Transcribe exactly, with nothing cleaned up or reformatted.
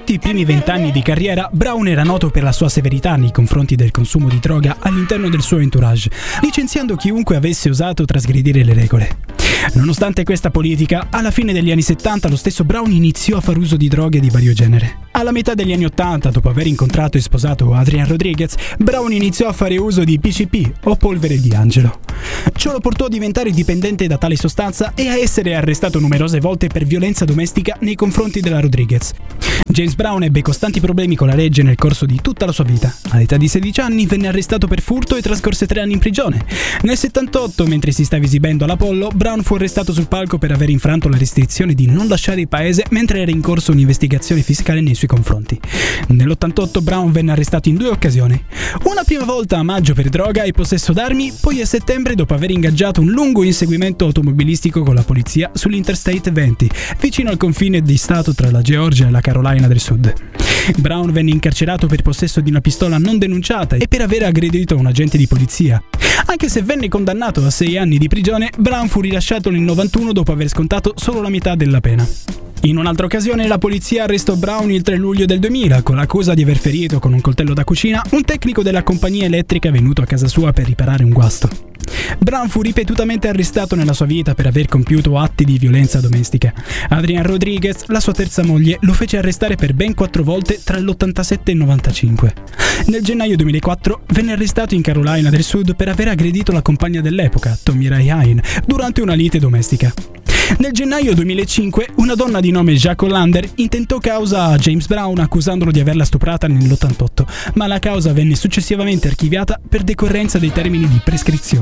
tutti i primi vent'anni di carriera, Brown era noto per la sua severità nei confronti del consumo di droga all'interno del suo entourage, licenziando chiunque avesse osato trasgredire le regole. Nonostante questa politica, alla fine degli anni settanta lo stesso Brown iniziò a far uso di droghe di vario genere. Alla metà degli anni ottanta, dopo aver incontrato e sposato Adrian Rodriguez, Brown iniziò a fare uso di P C P o polvere di angelo. Ciò lo portò a diventare dipendente da tale sostanza e a essere arrestato numerose volte per violenza domestica nei confronti della Rodriguez. James Brown ebbe costanti problemi con la legge nel corso di tutta la sua vita. All'età di sedici anni venne arrestato per furto e trascorse tre anni in prigione. Nel settantotto, mentre si stava esibendo all'Apollo, Brown fu arrestato sul palco per aver infranto la restrizione di non lasciare il paese mentre era in corso un'investigazione fiscale nei suoi confronti. Nell'ottantotto Brown venne arrestato in due occasioni. Una prima volta a maggio per droga e possesso d'armi, poi a settembre dopo aver ingaggiato un lungo inseguimento automobilistico con la polizia sull'Interstate venti, vicino al confine di stato tra la Georgia e la Carolina del Sud. Brown venne incarcerato per possesso di una pistola non denunciata e per aver aggredito un agente di polizia. Anche se venne condannato a sei anni di prigione, Brown fu rilasciato nel novantuno dopo aver scontato solo la metà della pena. In un'altra occasione la polizia arrestò Brown il tre luglio del duemila con l'accusa di aver ferito con un coltello da cucina un tecnico della compagnia elettrica venuto a casa sua per riparare un guasto. Brown fu ripetutamente arrestato nella sua vita per aver compiuto atti di violenza domestica. Adrian Rodriguez, la sua terza moglie, lo fece arrestare per ben quattro volte tra l'ottantasette e il novantacinque. Nel gennaio duemilaquattro venne arrestato in Carolina del Sud per aver aggredito la compagna dell'epoca, Tommy Ray Hine, durante una lite domestica. Nel gennaio duemilacinque una donna di nome Jacques Hollander intentò causa a James Brown accusandolo di averla stuprata nell'ottantotto, ma la causa venne successivamente archiviata per decorrenza dei termini di prescrizione.